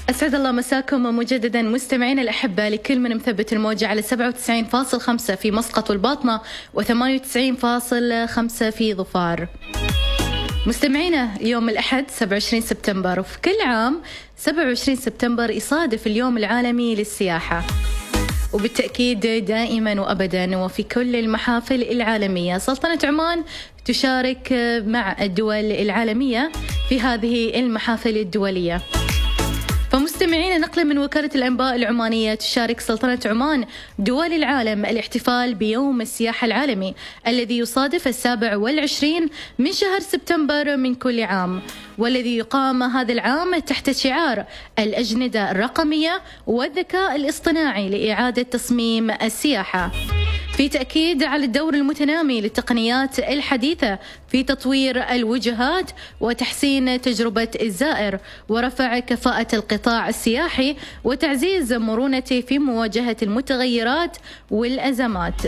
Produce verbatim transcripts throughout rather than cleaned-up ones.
أسعد الله مساكم مجددا مستمعينا الأحبة لكل من مثبت الموجة على سبعة وتسعين فاصلة خمسة في مسقط والباطنة وثمانية وتسعين فاصلة خمسة في ظفار. مستمعينا اليوم الأحد سبعة وعشرين سبتمبر، وفي كل عام سبعة وعشرين سبتمبر يصادف اليوم العالمي للسياحة، وبالتأكيد دائما وأبدا وفي كل المحافل العالمية سلطنة عمان تشارك مع الدول العالمية في هذه المحافل الدولية. فمستمعين، نقلا من وكالة الأنباء العمانية، تشارك سلطنة عمان دول العالم الاحتفال بيوم السياحة العالمي الذي يصادف السابع والعشرين من شهر سبتمبر من كل عام، والذي يقام هذا العام تحت شعار الأجندة الرقمية والذكاء الاصطناعي لإعادة تصميم السياحة، في تأكيد على الدور المتنامي للتقنيات الحديثة في تطوير الوجهات وتحسين تجربة الزائر ورفع كفاءة القطاع السياحي وتعزيز مرونته في مواجهة المتغيرات والأزمات.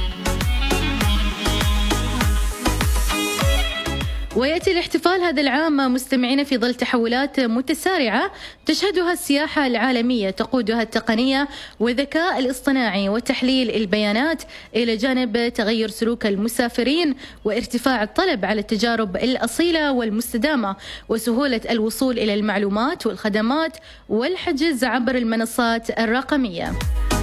ويأتي الاحتفال هذا العام مستمعين في ظل تحولات متسارعة تشهدها السياحة العالمية تقودها التقنية والذكاء الاصطناعي وتحليل البيانات، إلى جانب تغير سلوك المسافرين وارتفاع الطلب على التجارب الأصيلة والمستدامة وسهولة الوصول إلى المعلومات والخدمات والحجز عبر المنصات الرقمية.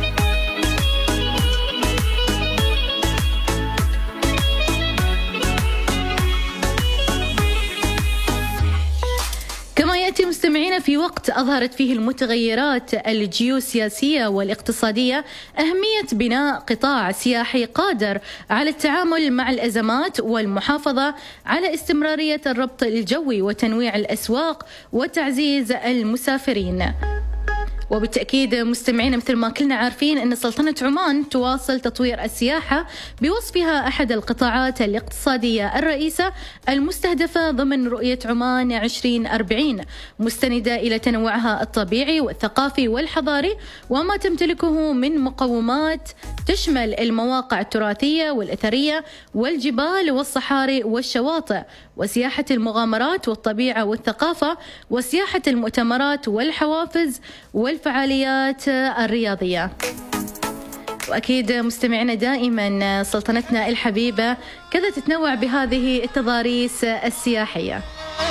يأتي مستمعين في وقت أظهرت فيه المتغيرات الجيوسياسية والاقتصادية أهمية بناء قطاع سياحي قادر على التعامل مع الأزمات والمحافظة على استمرارية الربط الجوي وتنويع الأسواق وتعزيز المسافرين. وبالتأكيد مستمعين، مثل ما كلنا عارفين أن سلطنة عمان تواصل تطوير السياحة بوصفها أحد القطاعات الاقتصادية الرئيسة المستهدفة ضمن رؤية عمان عشرين أربعين، مستندة إلى تنوعها الطبيعي والثقافي والحضاري وما تمتلكه من مقومات تشمل المواقع التراثية والأثرية والجبال والصحاري والشواطئ، وسياحة المغامرات والطبيعة والثقافة، وسياحة المؤتمرات والحوافز والفعاليات الرياضية. وأكيد مستمعنا دائما سلطنتنا الحبيبة كذا تتنوع بهذه التضاريس السياحية.